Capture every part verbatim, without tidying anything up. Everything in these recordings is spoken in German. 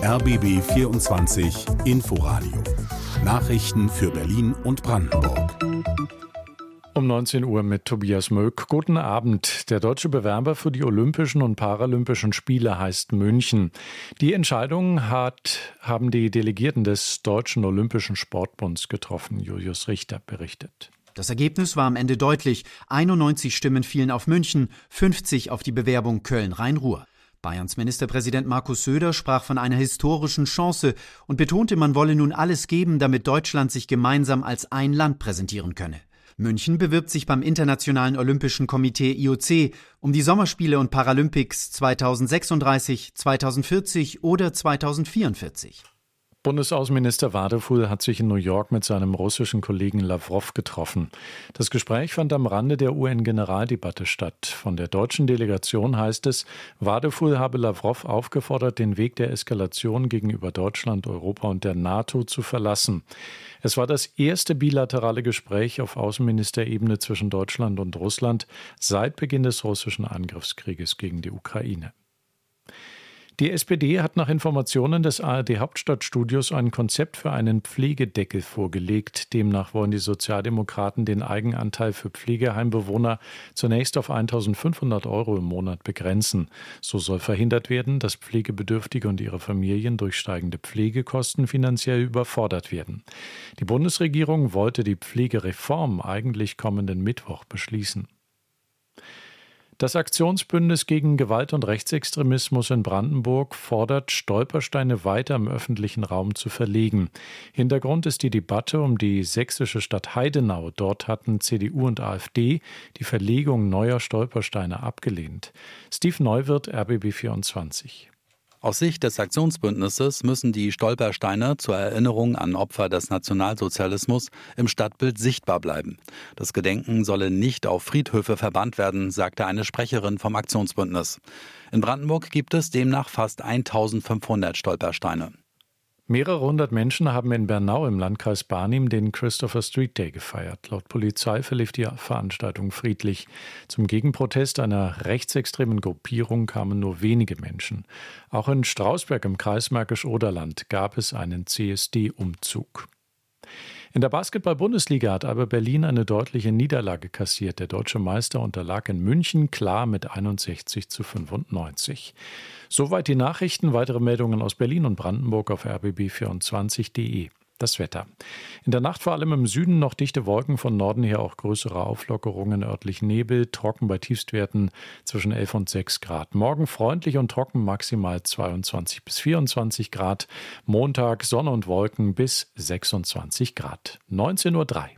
R B B vierundzwanzig Inforadio. Nachrichten für Berlin und Brandenburg. Um neunzehn Uhr mit Tobias Möck. Guten Abend. Der deutsche Bewerber für die Olympischen und Paralympischen Spiele heißt München. Die Entscheidung hat, haben die Delegierten des Deutschen Olympischen Sportbunds getroffen. Julius Richter berichtet. Das Ergebnis war am Ende deutlich. einundneunzig Stimmen fielen auf München, fünfzig auf die Bewerbung Köln-Rhein-Ruhr. Bayerns Ministerpräsident Markus Söder sprach von einer historischen Chance und betonte, man wolle nun alles geben, damit Deutschland sich gemeinsam als ein Land präsentieren könne. München bewirbt sich beim Internationalen Olympischen Komitee I O C um die Sommerspiele und Paralympics zweitausendsechsunddreißig, zweitausendvierzig oder zweitausendvierundvierzig. Bundesaußenminister Wadefuhl hat sich in New York mit seinem russischen Kollegen Lawrow getroffen. Das Gespräch fand am Rande der U N-Generaldebatte statt. Von der deutschen Delegation heißt es, Wadefuhl habe Lawrow aufgefordert, den Weg der Eskalation gegenüber Deutschland, Europa und der NATO zu verlassen. Es war das erste bilaterale Gespräch auf Außenministerebene zwischen Deutschland und Russland seit Beginn des russischen Angriffskrieges gegen die Ukraine. Die S P D hat nach Informationen des A R D-Hauptstadtstudios ein Konzept für einen Pflegedeckel vorgelegt. Demnach wollen die Sozialdemokraten den Eigenanteil für Pflegeheimbewohner zunächst auf eintausendfünfhundert Euro im Monat begrenzen. So soll verhindert werden, dass Pflegebedürftige und ihre Familien durch steigende Pflegekosten finanziell überfordert werden. Die Bundesregierung wollte die Pflegereform eigentlich kommenden Mittwoch beschließen. Das Aktionsbündnis gegen Gewalt und Rechtsextremismus in Brandenburg fordert, Stolpersteine weiter im öffentlichen Raum zu verlegen. Hintergrund ist die Debatte um die sächsische Stadt Heidenau. Dort hatten C D U und AfD die Verlegung neuer Stolpersteine abgelehnt. Steve Neuwirth, R B B vierundzwanzig. Aus Sicht des Aktionsbündnisses müssen die Stolpersteine zur Erinnerung an Opfer des Nationalsozialismus im Stadtbild sichtbar bleiben. Das Gedenken solle nicht auf Friedhöfe verbannt werden, sagte eine Sprecherin vom Aktionsbündnis. In Brandenburg gibt es demnach fast eintausendfünfhundert Stolpersteine. Mehrere hundert Menschen haben in Bernau im Landkreis Barnim den Christopher Street Day gefeiert. Laut Polizei verlief die Veranstaltung friedlich. Zum Gegenprotest einer rechtsextremen Gruppierung kamen nur wenige Menschen. Auch in Strausberg im Kreis Märkisch-Oderland gab es einen C S D-Umzug. In der Basketball-Bundesliga hat aber Berlin eine deutliche Niederlage kassiert. Der deutsche Meister unterlag in München klar mit einundsechzig zu fünfundneunzig. Soweit die Nachrichten. Weitere Meldungen aus Berlin und Brandenburg auf r b b vierundzwanzig punkt d e. Das Wetter. In der Nacht vor allem im Süden noch dichte Wolken, von Norden her auch größere Auflockerungen, örtlich Nebel, trocken bei Tiefstwerten zwischen elf und sechs Grad. Morgen freundlich und trocken, maximal zweiundzwanzig bis vierundzwanzig Grad. Montag Sonne und Wolken bis sechsundzwanzig Grad. neunzehn Uhr drei.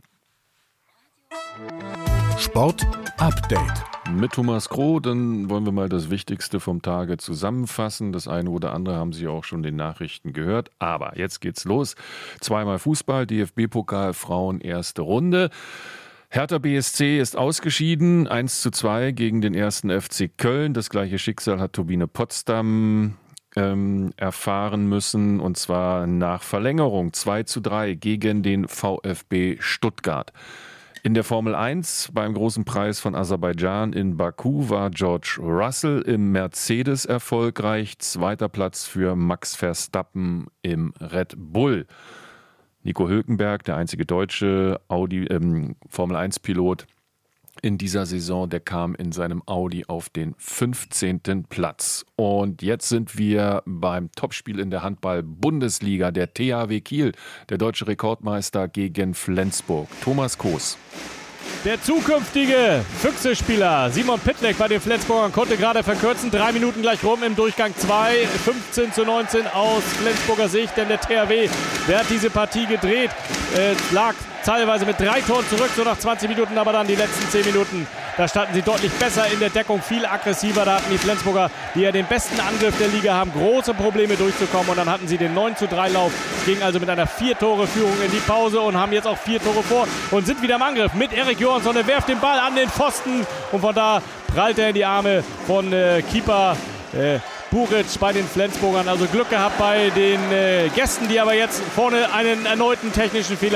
Sport Update. Mit Thomas Kroh, dann wollen wir mal das Wichtigste vom Tage zusammenfassen. Das eine oder andere haben Sie auch schon in den Nachrichten gehört. Aber jetzt geht's los. Zweimal Fußball, D F B-Pokal, Frauen, erste Runde. Hertha B S C ist ausgeschieden, eins zu zwei gegen den ersten F C Köln. Das gleiche Schicksal hat Turbine Potsdam ähm, erfahren müssen, und zwar nach Verlängerung zwei zu drei gegen den VfB Stuttgart. In der Formel eins beim großen Preis von Aserbaidschan in Baku war George Russell im Mercedes erfolgreich. Zweiter Platz für Max Verstappen im Red Bull. Nico Hülkenberg, der einzige deutsche Audi, ähm, Formel eins Pilot in dieser Saison, der kam in seinem Audi auf den fünfzehnten Platz. Und jetzt sind wir beim Topspiel in der Handball-Bundesliga. Der T H W Kiel, der deutsche Rekordmeister gegen Flensburg. Thomas Koos. Der zukünftige Füchse-Spieler Simon Pitleck bei den Flensburgern konnte gerade verkürzen. Drei Minuten gleich rum im Durchgang zwei. fünfzehn zu neunzehn aus Flensburger Sicht, denn der T H W, der hat diese Partie gedreht. Äh, lag teilweise mit drei Toren zurück, so nach zwanzig Minuten, aber dann die letzten zehn Minuten, da standen sie deutlich besser in der Deckung, viel aggressiver. Da hatten die Flensburger, die ja den besten Angriff der Liga haben, große Probleme durchzukommen. Und dann hatten sie den neun zu drei Lauf, gingen also mit einer vier-Tore-Führung in die Pause und haben jetzt auch vier Tore vor und sind wieder im Angriff mit Erik Johansson. Er werft den Ball an den Pfosten und von da prallt er in die Arme von äh, Keeper äh, Buric bei den Flensburgern. Also Glück gehabt bei den äh, Gästen, die aber jetzt vorne einen erneuten technischen Fehler